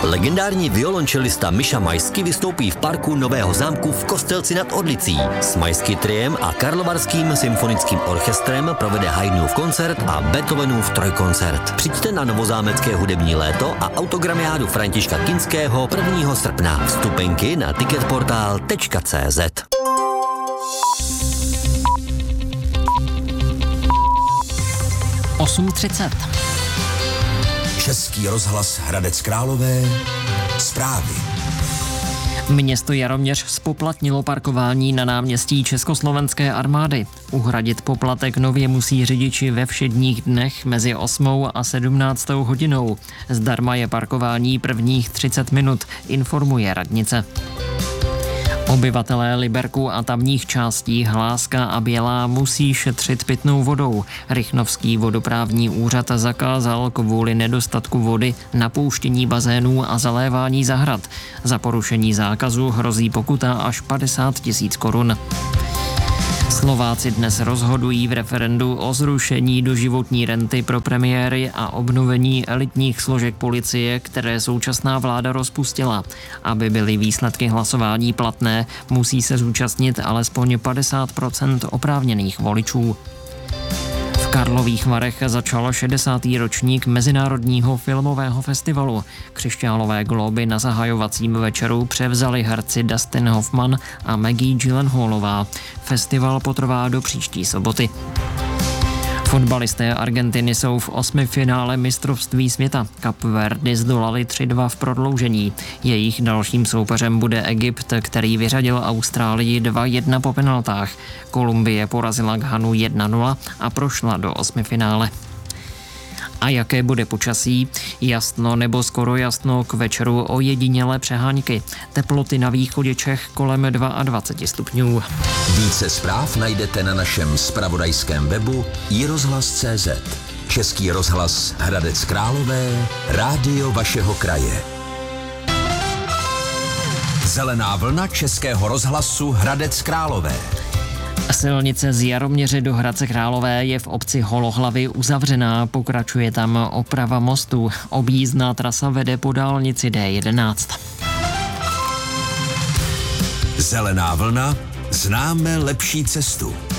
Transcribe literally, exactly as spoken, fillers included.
Legendární violončelista Miša Majský vystoupí v parku Nového zámku v Kostelci nad Orlicí. S Majský triem a Karlovarským symfonickým orchestrem provede Haydnův koncert a Beethovenův trojkoncert. Přijďte na novozámecké hudební léto a autogramiádu Františka Kinského prvního srpna. Vstupenky na ticketportál tečka cé zet. osm třicet. Český rozhlas Hradec Králové. Zprávy. Město Jaroměř zpoplatnilo parkování na náměstí Československé armády. Uhradit poplatek nově musí řidiči ve všedních dnech mezi osmou a sedmnáctou hodinou. Zdarma je parkování prvních třicet minut, informuje radnice. Obyvatelé Liberku a tamních částí Hláska a Bělá musí šetřit pitnou vodou. Rychnovský vodoprávní úřad zakázal kvůli nedostatku vody napouštění bazénů a zalévání zahrad. Za porušení zákazu hrozí pokuta až padesát tisíc korun. Slováci dnes rozhodují v referendu o zrušení doživotní renty pro premiéry a obnovení elitních složek policie, které současná vláda rozpustila. Aby byly výsledky hlasování platné, musí se zúčastnit alespoň padesát procent oprávněných voličů. V Karlových Varech začal šedesátý ročník Mezinárodního filmového festivalu. Křišťálové glóby na zahajovacím večeru převzali herci Dustin Hoffman a Maggie Gyllenhaalová. Festival potrvá do příští soboty. Fotbalisté Argentiny jsou v osmifinále mistrovství světa. Kapverdy zdolali tři dva v prodloužení. Jejich dalším soupeřem bude Egypt, který vyřadil Austrálii dva jedna po penaltách. Kolumbie porazila Ghanu jedna nula a prošla do osmifinále. A jaké bude počasí? Jasno nebo skoro jasno, k večeru ojedinělé přehánky. Teploty na východě Čech kolem dvacet dva stupňů. Více zpráv najdete na našem zpravodajském webu i rozhlas tečka cé zet. Český rozhlas Hradec Králové, rádio vašeho kraje. Zelená vlna Českého rozhlasu Hradec Králové. Silnice z Jaroměře do Hradce Králové je v obci Holohlavy uzavřená, pokračuje tam oprava mostu. Objízdná trasa vede po dálnici dé jedenáct. Zelená vlna, známe lepší cestu.